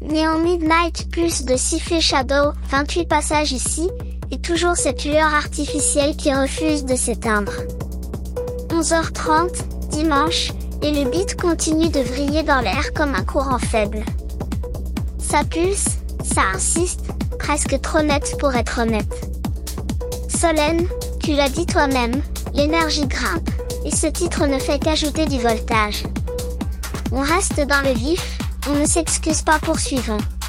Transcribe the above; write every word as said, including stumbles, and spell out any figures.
Neon Midnight plus de Sifflet Shadow, vingt-huit passages ici, et toujours cette lueur artificielle qui refuse de s'éteindre. onze heures trente, dimanche, et le beat continue de vriller dans l'air comme un courant faible. Ça pulse, ça insiste, presque trop net pour être honnête. Solène, tu l'as dit toi-même, l'énergie grimpe, et ce titre ne fait qu'ajouter du voltage. On reste dans le vif, on ne s'excuse pas pour suivant.